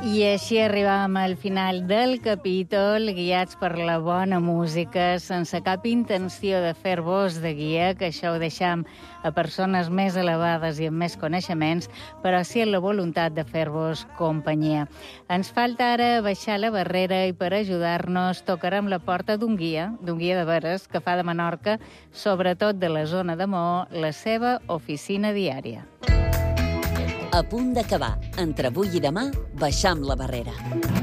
I així arribàvem al final del capítol, guiats per la bona música, sense cap intenció de fer-vos de guia, que això ho deixam a persones més elevades i amb més coneixements, però sí amb la voluntat de fer-vos companyia. Ens falta ara baixar la barrera i per ajudar-nos tocarem la porta d'un guia de veres, que fa de Menorca, sobretot de la zona de Maó, la seva oficina diària. A punt d'acabar. Entre avui i demà, baixam la barrera.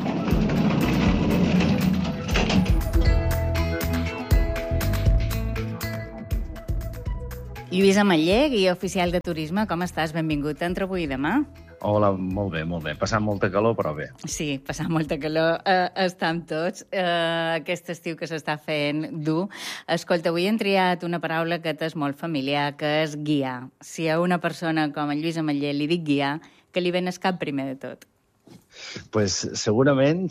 Lluís Ametller, guia oficial de turisme, com estàs? Benvingut a Entre avui i demà. Hola, molt bé, molt bé. Passant molta calor, però bé. Sí, passant molta calor. Estam tots. Aquest estiu que s'està fent dur. Escolta, avui hem triat una paraula que t'és molt familiar, que és guiar. Si a una persona com en Lluís Ametller li dic guiar, que li ven al cap primer de tot? Pues, segurament,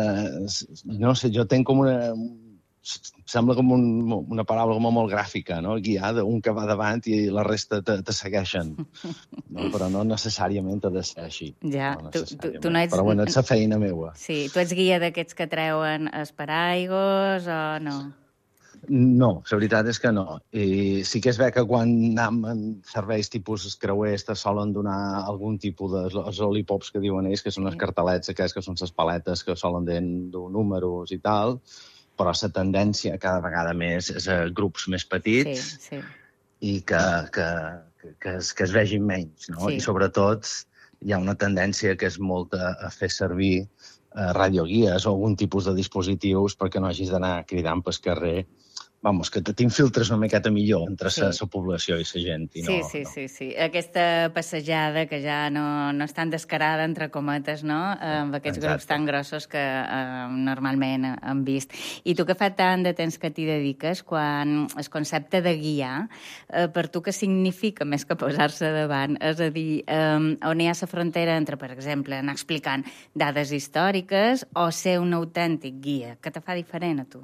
no sé, jo tenc com una... Sembla com una paraula com molt gràfica, no? Guiar, un que va davant i la resta te segueixen. No? Però no necessàriament ha de ser així. Ja, no tu no ets... Però bueno, és la feina meva. Sí, tu ets guia d'aquests que treuen esparaigos o no? No, la veritat és que no. I sí que és bé que quan anem en serveis tipus creuers te solen donar algun tipus de lollipops que diuen ells, que són els cartelets aquests, que són les paletes que solen dur números i tal, però la tendència cada vegada més és a grups més petits i que es vegin menys, no? I sobretot hi ha una tendència que és molta a fer servir radioguies o algun tipus de dispositius perquè no hagis d'anar cridant pel carrer. Vamos, que t'infiltres una miqueta millor entre la població i la gent. Sí. Aquesta passejada que ja no és tan descarada, entre cometes, no? Amb aquests grups tan grossos que normalment hem vist. I tu que fa tant de temps que t'hi dediques, quan el concepte de guiar, per tu què significa més que posar-se davant? És a dir, on hi ha la frontera entre, per exemple, anar explicant dades històriques o ser un autèntic guia? Què te fa diferent a tu?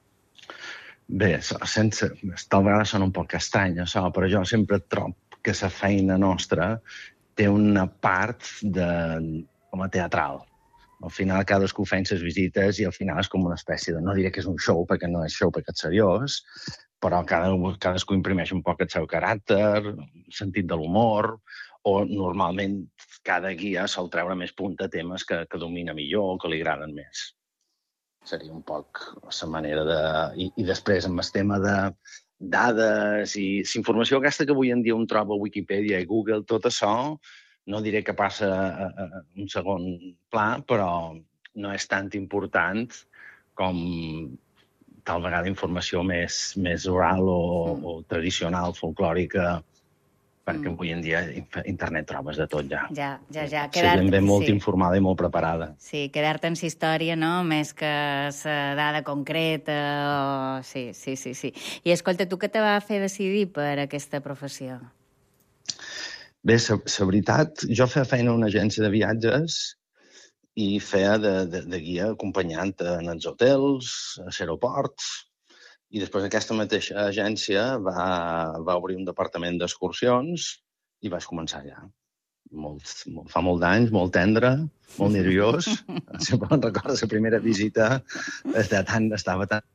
Bé, tal vegada sona un poc estrany, això, però jo sempre trobo que la feina nostra té una part com a teatral. Al final cadascú fent les visites i al final és com una espècie de... No diré que és un show, perquè no és show, perquè és seriós, però cadascú imprimeix un poc el seu caràcter, el sentit de l'humor, o normalment cada guia sol treure més punta a temes que domina millor o que li agraden més. Seria un poc la manera de... I després, amb el tema de dades i l'informació aquesta que avui en dia un troba a Wikipedia i Google, tot això, no diré que passa a un segon pla, però no és tan important com tal vegada informació més oral o tradicional, folclòrica, perquè avui en dia internet trobes de tot ja. Ja. La gent ve molt informada i molt preparada. Sí, quedar-te en la història, no?, més que la dada concreta. Sí. I escolta, tu què te va fer decidir per aquesta professió? Bé, la veritat, jo feia feina a una agència de viatges i feia de guia acompanyant en els hotels, als aeroports. I després aquesta mateixa agència va obrir un departament d'excursions i vaig començar allà. Fa molt d'anys, molt tendre, molt nerviós. Sempre me'n recordo la primera visita, estava tan...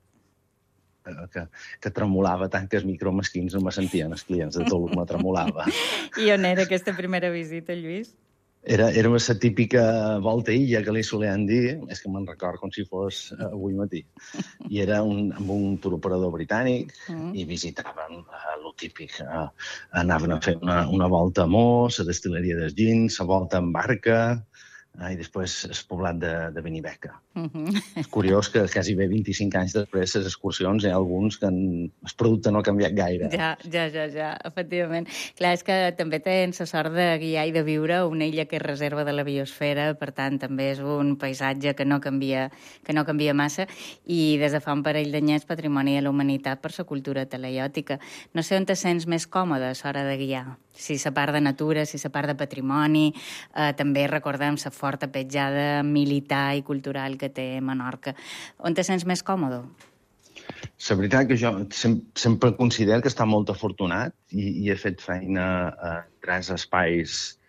que tremolava tant que els micromesquins no me sentien, els clients de tot el que me tremolava. I on era aquesta primera visita, Lluís? Era la típica volta illa que li solien dir, és que me'n record com si fos avui matí. I era amb un turoperador britànic i visitàvem el típic. Anaven a fer una volta a Mó, la destil·leria dels Gins, la volta en barca i després el poblat de Benibeca. És curiós que quasi bé 25 anys després les excursions hi ha alguns que el producte no ha canviat gaire. Ja, efectivament. Clar, és que també tens la sort de guiar i de viure a una illa que és reserva de la biosfera, per tant, també és un paisatge que no canvia massa i des de fa un parell d'anyets patrimoni de la humanitat per la cultura talaiòtica. No sé on te sents més còmode a l'hora de guiar. Si la part de natura, si la part de patrimoni, també recordem la forta petjada militar i cultural que té Menorca. On te sents més còmode? La veritat que jo sempre considero que està molt afortunat i he fet feina a tres espais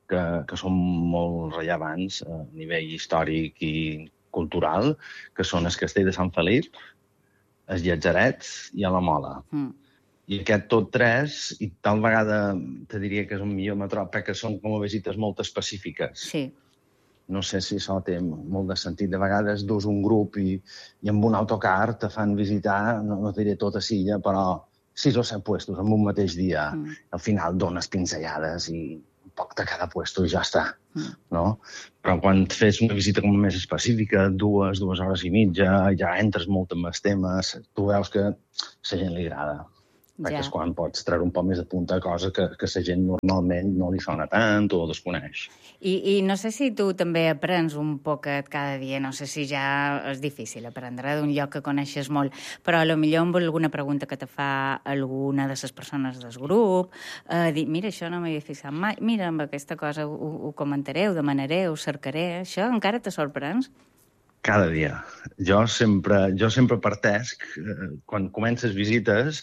que són molt rellevants a nivell històric i cultural, que són el Castell de Sant Felip, el Llatzeret i a la Mola. I aquest tot tres, i tal vegada te diria que és un millor metròpol, perquè són com a visites molt específiques. Sí. No sé si això té molt de sentit. De vegades dus un grup i amb un autocar te fan visitar, no diré tota Silla, però 6 o 7 puestos en un mateix dia. Al final dones pinzellades i un poc de cada puesto i ja està. No? Però quan fes una visita com més específica, 2 hores i mitja, ja entres molt en els temes, tu veus que a la gent li agrada. Perquè és quan pots treure un poc més de punta a cosa que la gent normalment no li sona tant o desconeix. I no sé si tu també aprens un poquet cada dia, no sé si ja és difícil aprendre d'un lloc que coneixes molt, però potser amb alguna pregunta que te fa alguna de les persones del grup, dir, mira, això no m'havia fixat mai, mira, amb aquesta cosa ho comentaré, ho demanaré, ho cercaré, això encara te sorprens? Cada dia. Jo sempre partesc, quan comences visites,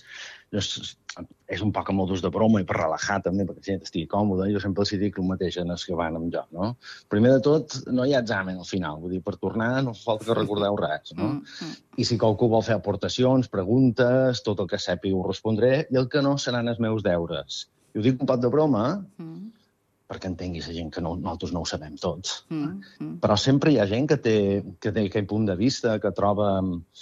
és un poc a modus de broma i per relaxar també, perquè la gent estigui còmoda. Jo sempre els dic el mateix en els que van amb jo, no? Primer de tot, no hi ha examen al final. Vull dir, per tornar no fa falta que recordeu res, no? I si qualcú vol fer aportacions, preguntes, tot el que sàpiga ho respondré, i el que no seran els meus deures. I ho dic un poc de broma, perquè entengui la gent que nosaltres no ho sabem tots. Però sempre hi ha gent que té aquell punt de vista, que troba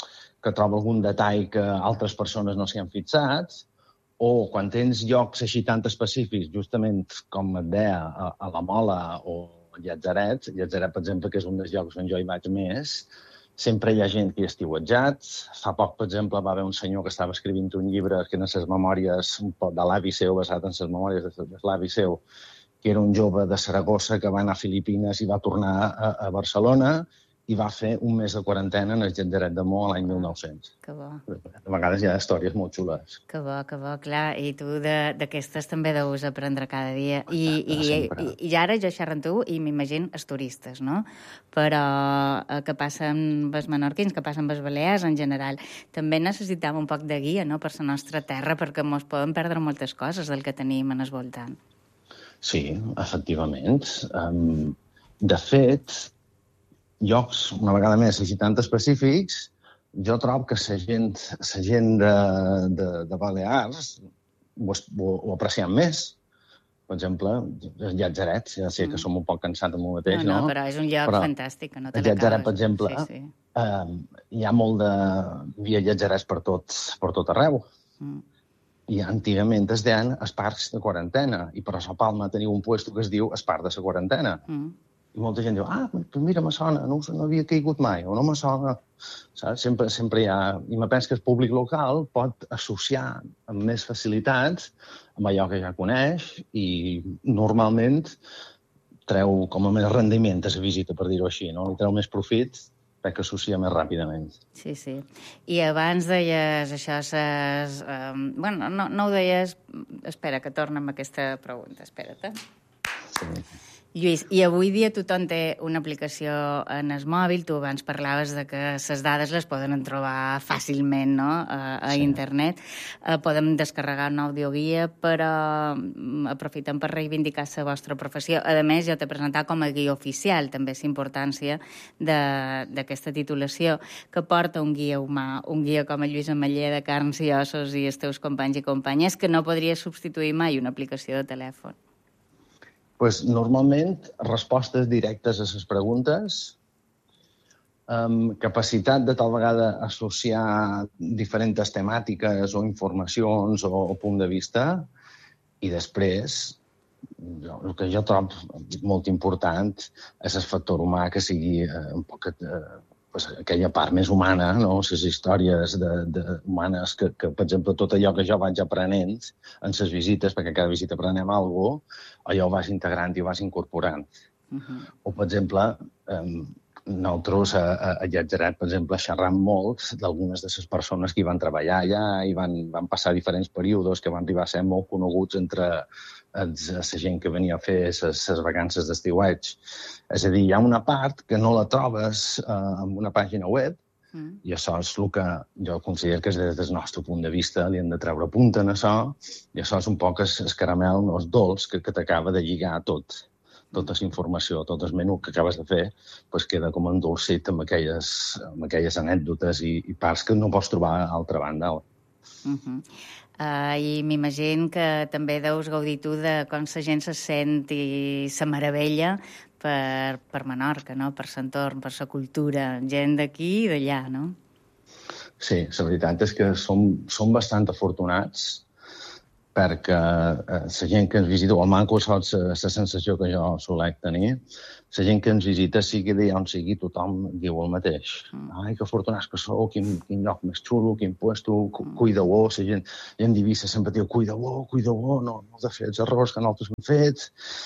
algun detall que altres persones no s'hi han fixat, o quan tens llocs així tan específics, justament com et deia, a la Mola o a Llatzeret, per exemple, que és un dels llocs on jo hi vaig més, sempre hi ha gent que hi ha estiuetjat. Fa poc, per exemple, va haver un senyor que estava escrivint un llibre que eren les memòries un poc de l'avi seu, basat en les memòries de l'avi seu, que era un jove de Saragossa que va anar a Filipines i va tornar a Barcelona i va fer un mes de quarantena en el Llatzeret de Mo l'any 1900. Que bo. De vegades hi ha històries molt xules. Que bo, clar. I tu d'aquestes també deus aprendre cada dia. I ara jo xerro amb tu i m'imagino els turistes, no? Però que passen els menorquins, que passen els balears en general. També necessitem un poc de guia, no?, per la nostra terra, perquè ens poden perdre moltes coses del que tenim en el voltant. Sí, efectivament. De fet, llocs, una vegada més, així tan específics, jo trobo que la gent de Balears ho aprecien més. Per exemple, el Llatzeret, ja sé que som un poc cansats amb el mateix, no? No, però és un lloc fantàstic, que no te l'acabes. El Llatzeret, per exemple, hi ha molt de via Llatzerets per tot arreu. I antigament es deien els parcs de quarantena, i per això a Palma teniu un puesto que es diu el parc de la quarantena. I molta gent diu, doncs mira, me sona, no havia caigut mai, o no me sona. Saps? Sempre hi ha... I me penso que el públic local pot associar amb més facilitats amb allò que ja coneix i normalment treu com a més rendiment a la visita, per dir-ho així, no? Li treu més profit perquè associa més ràpidament. Sí. I abans deies això, bueno, no ho deies... Espera, que torna amb aquesta pregunta, espera't. Sí. Lluís, i avui dia tothom té una aplicació en el mòbil, tu abans parlaves de que les dades les poden trobar fàcilment, no?, a internet. Podem descarregar una audioguia, però aprofitem per reivindicar la vostra professió. A més, jo t'he presentat com a guia oficial, també és importància d'aquesta titulació, que porta un guia humà, un guia com el Lluís Ametller de carns i ossos i els teus companys i companyes, que no podria substituir mai una aplicació de telèfon. Pues, normalment, respostes directes a les preguntes, capacitat de tal vegada associar diferents temàtiques o informacions o punt de vista, i després, el que jo trobo molt important és el factor humà, que sigui un poc aquella part més humana, no? Les històries humanes que, per exemple, tot allò que jo vaig aprenent en les visites, perquè cada visita aprenem alguna cosa, allò ho vas integrant i ho vas incorporant. O, per exemple, nosaltres a Llatzeret, per exemple, xerram molt d'algunes de les persones que hi van treballar allà i van passar diferents períodes que van arribar a ser molt coneguts entre la gent que venia a fer les vacances d'estiueig. És a dir, hi ha una part que no la trobes en una pàgina web, i això és el que jo considero que des del nostre punt de vista li hem de treure punta en això, i això és un poc el caramel, el dolç que t'acaba de lligar tot. tota la informació, tot el menú que acabes de fer, pues queda com endolcit amb aquelles anècdotes i parts que no pots trobar a altra banda. I m'imagino que també deus gaudir tu de com la gent se sent i se meravella per Menorca, no? Per l'entorn, per la cultura, gent d'aquí i d'allà, no? Sí, la veritat és que som bastant afortunats perquè la gent que ens visita, o almenys la sensació que jo solec tenir, la gent que ens visita, sigui d'allà on sigui, tothom diu el mateix. Ai, que afortunats que sou, quin lloc més xulo, quin puesto, cuida-ho, la gent d'Eivissa sempre diu cuida-ho, no de fer els errors que nosaltres hem fet.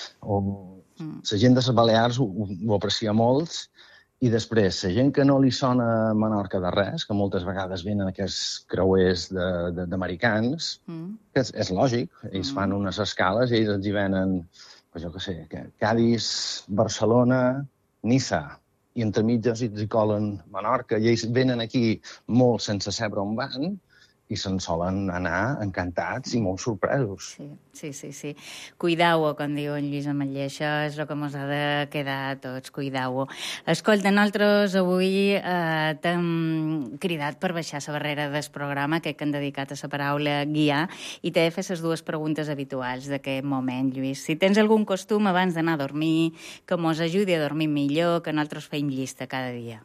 La gent de les Balears ho aprecia molt. I després, la gent que no li sona Menorca de res, que moltes vegades venen aquests creuers d'americans, que és lògic, ells fan unes escales i ells els hi venen, jo què sé, Cadis, Barcelona, Niça, i entre mitges ells hi colen Menorca, i ells venen aquí molt sense saber on van, i se'n solen anar encantats i molt sorpresos. Sí. Cuidau-ho, com diu en Lluís Ametller, això és el que mos ha de quedar a tots, cuidau-ho. Escolta, nosaltres avui t'hem cridat per baixar la barrera del programa, que han dedicat a la paraula guiar, i t'he de fer les dues preguntes habituals d'aquest moment, Lluís. Si tens algun costum abans d'anar a dormir, que mos ajudi a dormir millor, que nosaltres feim llista cada dia.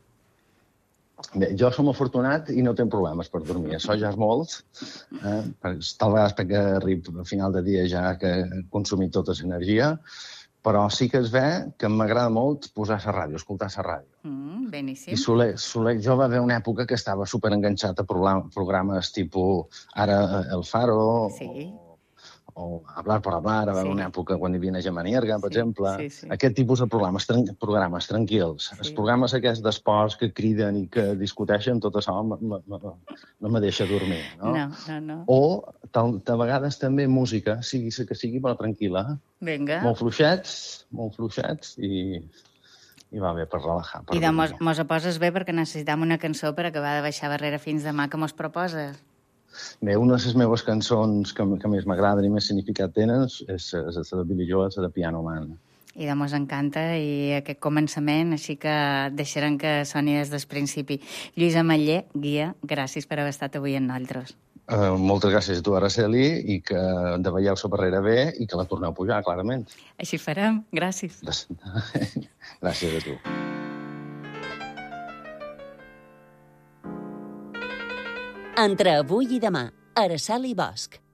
Bé, jo som afortunat i no tinc problemes per dormir. Això ja és molt. Tal vegada perquè arribo al final de dia ja que he consumit tota l'energia, però sí que es ve que m'agrada molt posar la ràdio, escoltar la ràdio. Beníssim. I jo va haver una època que estava superenganxat a programes tipus ara El Faro, o Hablar por Hablar, va haver una època quan hi havia Neja Manierga, per exemple. Aquest tipus de programes tranquils. Els programes aquests d'esports que criden i que discuteixen, tot això no me deixa dormir. No. O, de vegades, també música, sigui la que sigui, però tranquil·la. Vinga. Molt fluixets i va bé per relaxar. I mos poses bé perquè necessitam una cançó per acabar de baixar barrera fins demà. Què mos proposes? Bé, una de les meves cançons que més m'agraden i més significat tenen és la de Billy Joel, la de Piano Man. I mos encanta i aquest començament, així que deixarem que soni des del principi. Lluís Ametller, guia, gràcies per haver estat avui amb nosaltres. Moltes gràcies a tu, Araceli, i que de veieu la barrera bé i que la torneu a pujar, clarament. Així farem. Gràcies. Gràcies a tu. Entre avui i demà, Araceli Bosch.